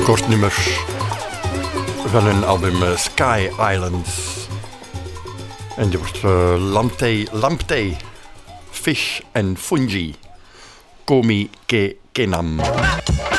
kort nummer van hun album Sky Islands. En die wordt Lamptey, Fish en Fungi, Komi Ke Kenam.